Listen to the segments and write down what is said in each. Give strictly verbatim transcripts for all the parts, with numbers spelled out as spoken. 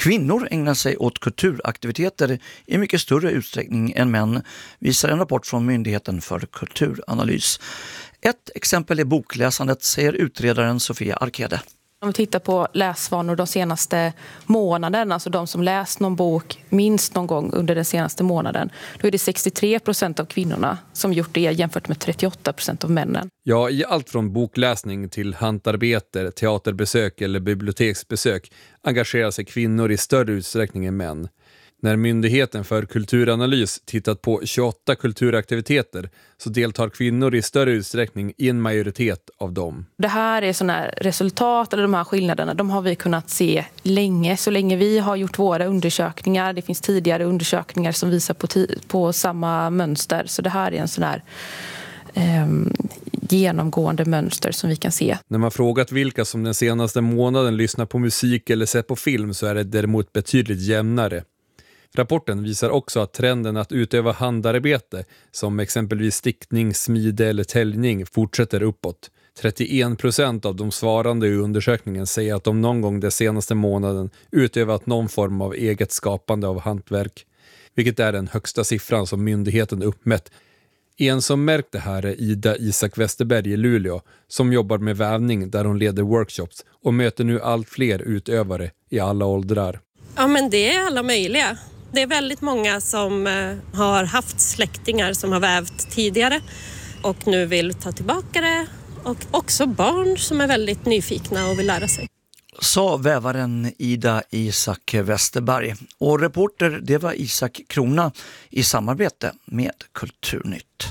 Kvinnor ägnar sig åt kulturaktiviteter i mycket större utsträckning än män, visar en rapport från Myndigheten för kulturanalys. Ett exempel är bokläsandet, säger utredaren Sofia Arkede. Om vi tittar på läsvanor de senaste månaden, alltså de som läst någon bok minst någon gång under den senaste månaden, då är det sextiotre procent av kvinnorna som gjort det jämfört med trettioåtta procent av männen. Ja, i allt från bokläsning till hantarbete, teaterbesök eller biblioteksbesök engagerar sig kvinnor i större utsträckning än män. När Myndigheten för kulturanalys tittat på tjugoåtta kulturaktiviteter så deltar kvinnor i större utsträckning i en majoritet av dem. Det här är sådana här resultat, eller de här skillnaderna, de har vi kunnat se länge. Så länge vi har gjort våra undersökningar, det finns tidigare undersökningar som visar på, t- på samma mönster. Så det här är en sån här eh, genomgående mönster som vi kan se. När man frågat vilka som den senaste månaden lyssnar på musik eller sett på film så är det däremot betydligt jämnare. Rapporten visar också att trenden att utöva handarbete, som exempelvis stickning, smide eller täljning, fortsätter uppåt. trettioen procent av de svarande i undersökningen säger att de någon gång den senaste månaden utövat någon form av eget skapande av hantverk, vilket är den högsta siffran som myndigheten uppmätt. En som märkt det här är Ida Isak Westerberg i Luleå, som jobbar med vävning där hon leder workshops och möter nu allt fler utövare i alla åldrar. Ja, men det är alla möjliga. Det är väldigt många som har haft släktingar som har vävt tidigare och nu vill ta tillbaka det. Och också barn som är väldigt nyfikna och vill lära sig. Sa vävaren Ida Isak Westerberg. Och reporter det var Isak Krona i samarbete med Kulturnytt.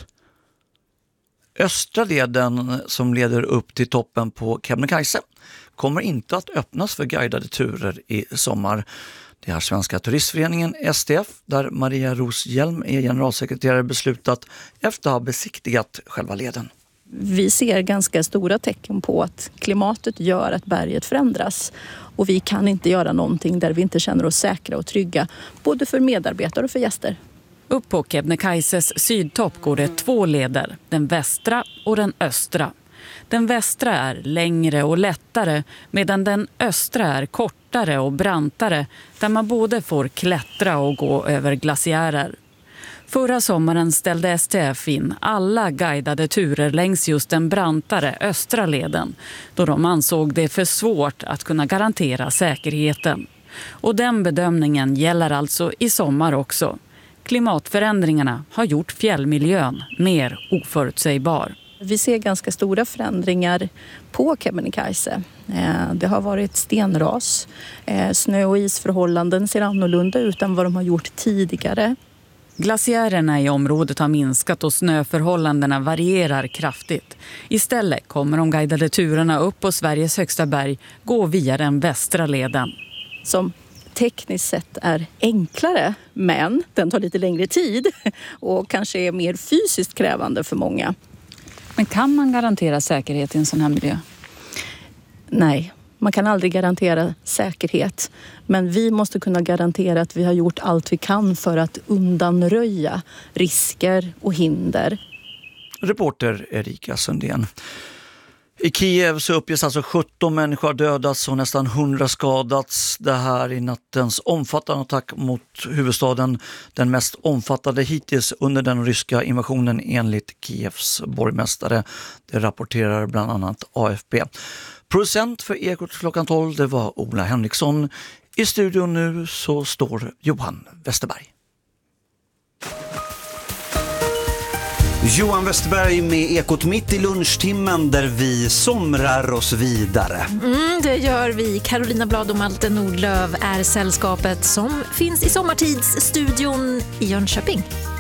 Östra leden som leder upp till toppen på Kebnekaise kommer inte att öppnas för guidade turer i sommar. Det har Svenska turistföreningen S T F, där Maria Roshjelm är generalsekreterare, beslutat efter att ha besiktigat själva leden. Vi ser ganska stora tecken på att klimatet gör att berget förändras. Och vi kan inte göra någonting där vi inte känner oss säkra och trygga, både för medarbetare och för gäster. Upp på Kebnekaises sydtopp går det två leder, den västra och den östra. Den västra är längre och lättare medan den östra är kortare och brantare, där man både får klättra och gå över glaciärer. Förra sommaren ställde S T F in alla guidade turer längs just den brantare östra leden, då de ansåg det för svårt att kunna garantera säkerheten. Och den bedömningen gäller alltså i sommar också. Klimatförändringarna har gjort fjällmiljön mer oförutsägbar. Vi ser ganska stora förändringar på Kebnekaise. Det har varit stenras. Snö- och isförhållanden ser annorlunda ut än vad de har gjort tidigare. Glaciärerna i området har minskat och snöförhållandena varierar kraftigt. Istället kommer de guidade turerna upp på Sveriges högsta berg gå via den västra leden. Som tekniskt sett är enklare, men den tar lite längre tid och kanske är mer fysiskt krävande för många. Men kan man garantera säkerhet i en sån här miljö? Nej, man kan aldrig garantera säkerhet. Men vi måste kunna garantera att vi har gjort allt vi kan för att undanröja risker och hinder. Reporter Erika Sundén. I Kiev så uppges alltså sjutton människor dödats och nästan hundra skadats. Det här i nattens omfattande attack mot huvudstaden, den mest omfattande hittills under den ryska invasionen enligt Kievs borgmästare. Det rapporterar bland annat A F P. Producent för Ekot klockan tolv, det var Ola Henriksson. I studion nu så står Johan Westerberg. Johan Westerberg med Ekot mitt i lunchtimmen där vi somrar oss vidare. Mm, det gör vi. Carolina Blad och Malte Nordlöv är sällskapet som finns i Sommartidsstudion i Jönköping.